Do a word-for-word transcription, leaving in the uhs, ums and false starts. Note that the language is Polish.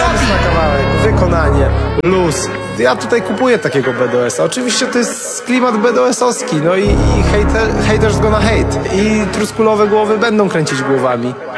pomysł na kawałek, wykonanie, luz. Ja tutaj kupuję takiego B D S-a. Oczywiście to jest klimat B D S-owski, no i, i hater, haters gonna hate. I truskulowe głowy będą kręcić głowami.